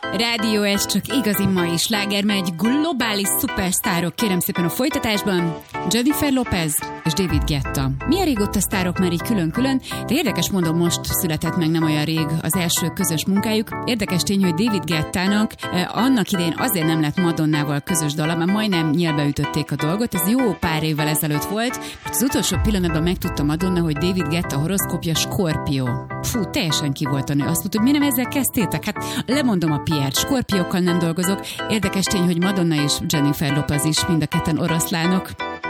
Rádió, ez csak igazi mai sláger megy, globális szupersztárok, kérem szépen a folytatásban, Jennifer Lopez és David Guetta. Milyen régóta sztárok már így külön-külön, de érdekes mondom, most született meg nem olyan rég az első közös munkájuk. Érdekes tény, hogy David Guettának annak idején azért nem lett Madonnával közös dala, mert majdnem nyílbeütötték a dolgot, ez jó pár évvel ezelőtt volt, mert az utolsó pillanatban megtudta Madonna, hogy David Guetta horoszkópja Skorpió. Fú, teljesen ki volt a nő. Azt mondta, hogy mi nem ezzel kezdtétek? Hát lemondom a PR-t, skorpiókkal nem dolgozok. Érdekes tény, hogy Madonna és Jennifer Lopez is mind a ketten oroszlánok.